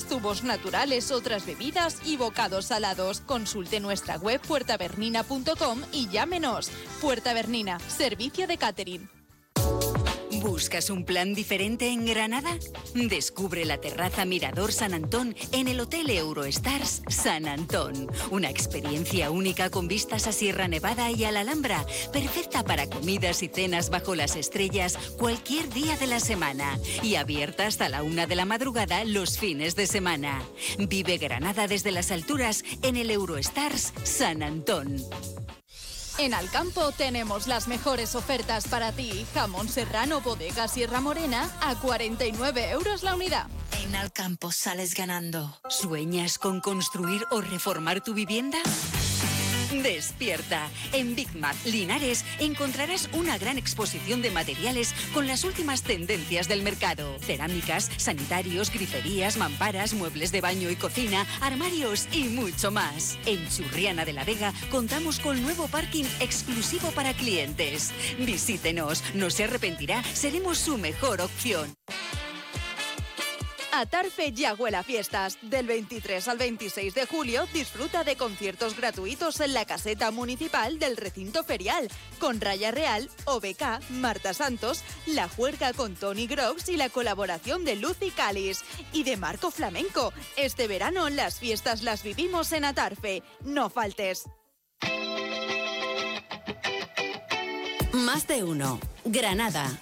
zumos naturales, otras bebidas y bocados salados. Consulte nuestra web puertabernina.com y llámenos. Puerta Bernina, servicio de catering. ¿Buscas un plan diferente en Granada? Descubre la terraza Mirador San Antón en el Hotel Eurostars San Antón. Una experiencia única con vistas a Sierra Nevada y a la Alhambra, perfecta para comidas y cenas bajo las estrellas cualquier día de la semana y abierta hasta la 1 de la madrugada los fines de semana. Vive Granada desde las alturas en el Eurostars San Antón. En Alcampo tenemos las mejores ofertas para ti. Jamón serrano Bodega Sierra Morena a 49 euros la unidad. En Alcampo sales ganando. ¿Sueñas con construir o reformar tu vivienda? Despierta. En Big Mac Linares encontrarás una gran exposición de materiales con las últimas tendencias del mercado. Cerámicas, sanitarios, griferías, mamparas, muebles de baño y cocina, armarios y mucho más. En Churriana de la Vega contamos con nuevo parking exclusivo para clientes. Visítenos, no se arrepentirá, seremos su mejor opción. Atarfe ya huele a fiestas. Del 23 al 26 de julio disfruta de conciertos gratuitos en la caseta municipal del recinto ferial, con Raya Real, OBK, Marta Santos, La Juerga con Tony Grox y la colaboración de Lucy Calis y de Marco Flamenco. Este verano las fiestas las vivimos en Atarfe. No faltes. Más de uno. Granada.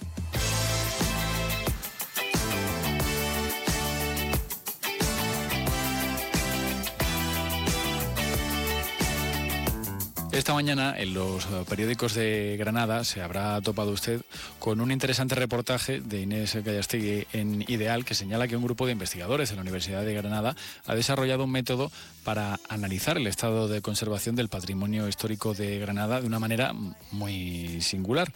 Esta mañana en los periódicos de Granada se habrá topado usted con un interesante reportaje de Inés Gallastegui en Ideal, que señala que un grupo de investigadores de la Universidad de Granada ha desarrollado un método para analizar el estado de conservación del patrimonio histórico de Granada de una manera muy singular.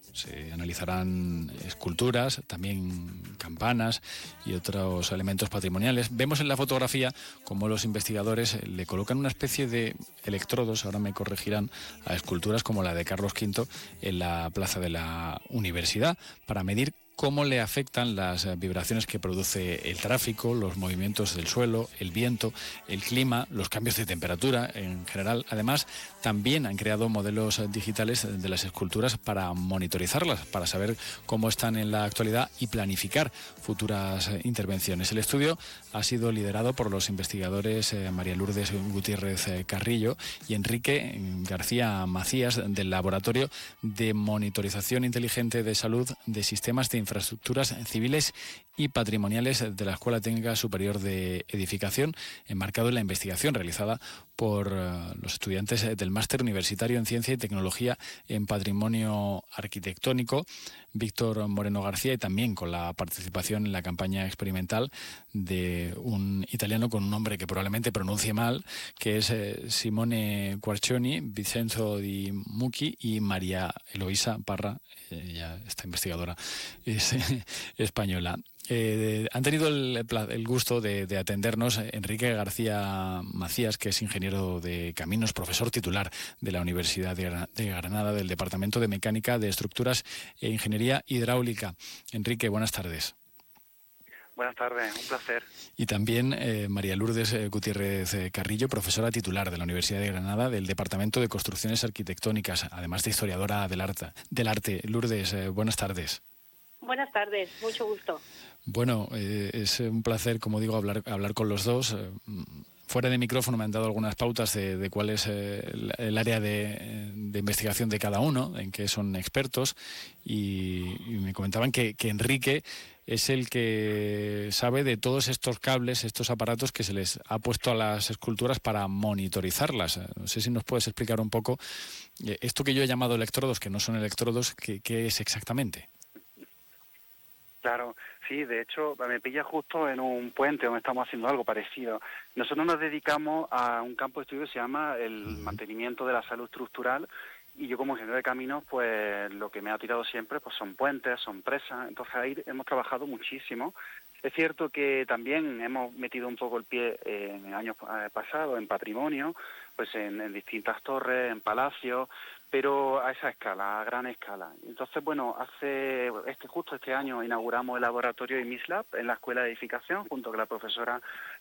Se analizarán esculturas, también campanas y otros elementos patrimoniales. Vemos en la fotografía cómo los investigadores le colocan una especie de electrodos, ahora me corregirán, a esculturas como la de Carlos V en la plaza de la Universidad, para medir cómo le afectan las vibraciones que produce el tráfico, los movimientos del suelo, el viento, el clima, los cambios de temperatura en general. Además, también han creado modelos digitales de las esculturas para monitorizarlas, para saber cómo están en la actualidad y planificar futuras intervenciones. El estudio ha sido liderado por los investigadores María Lourdes Gutiérrez Carrillo y Enrique García Macías del Laboratorio de Monitorización Inteligente de Salud de Sistemas de Infraestructuras Civiles y Patrimoniales de la Escuela Técnica Superior de Edificación, enmarcado en la investigación realizada por los estudiantes del Máster Universitario en Ciencia y Tecnología en Patrimonio Arquitectónico, Víctor Moreno García, y también con la participación en la campaña experimental de un italiano con un nombre que probablemente pronuncie mal, que es Simone Quarcioni, Vincenzo Di Mucchi y María Eloísa Parra, ella, esta investigadora es española. Han tenido el gusto de atendernos Enrique García Macías, que es ingeniero de caminos, profesor titular de la Universidad de Granada, del Departamento de Mecánica de Estructuras e Ingeniería Hidráulica. Enrique, buenas tardes. Buenas tardes, un placer. Y también María Lourdes Gutiérrez Carrillo, profesora titular de la Universidad de Granada, del Departamento de Construcciones Arquitectónicas, además de historiadora del arte. Lourdes, buenas tardes. Buenas tardes, mucho gusto. Bueno, es un placer, como digo, hablar con los dos. Fuera de micrófono me han dado algunas pautas de cuál es el área de investigación de cada uno, en qué son expertos, y me comentaban que Enrique es el que sabe de todos estos cables, estos aparatos que se les ha puesto a las esculturas para monitorizarlas. No sé si nos puedes explicar un poco esto que yo he llamado electrodos, que no son electrodos, ¿qué es exactamente? Claro, sí, de hecho me pilla justo en un puente donde estamos haciendo algo parecido. Nosotros nos dedicamos a un campo de estudio que se llama el mantenimiento de la salud estructural, y yo como ingeniero de caminos, pues lo que me ha tirado siempre pues son puentes, son presas. Entonces ahí hemos trabajado muchísimo. Es cierto que también hemos metido un poco el pie en años pasados en patrimonio, pues en distintas torres, en palacios, pero a esa escala, a gran escala. Entonces, bueno, justo este año inauguramos el laboratorio IMISLab en la Escuela de Edificación, junto con la profesora